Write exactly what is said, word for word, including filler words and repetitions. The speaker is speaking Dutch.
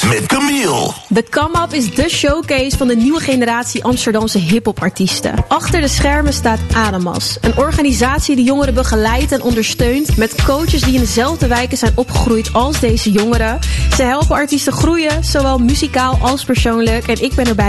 met Camille. De Come Up is de showcase van de nieuwe generatie Amsterdamse hiphopartiesten. Achter de schermen staat Adamas, een organisatie die jongeren begeleidt en ondersteunt met coaches die in dezelfde wijken zijn opgegroeid als deze jongeren. Ze helpen artiesten groeien, zowel muzikaal als persoonlijk, en ik ben erbij